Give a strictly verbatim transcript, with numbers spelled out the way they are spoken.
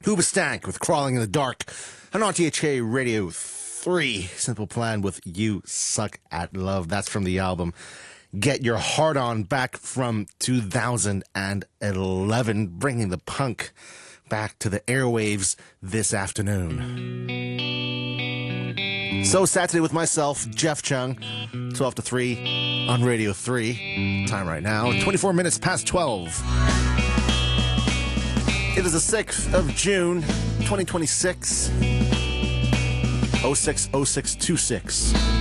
Hoobastank with Crawling in the Dark. And on T H K Radio three, Simple Plan with You Suck at Love. That's from the album Get Your Heart On, back from two thousand eleven, bringing the punk back to the airwaves this afternoon. So Saturday with myself, Jeff Chung, twelve to three on Radio three. Time right now, twenty-four minutes past twelve. It is the sixth of June, twenty twenty-six. oh six oh six two six.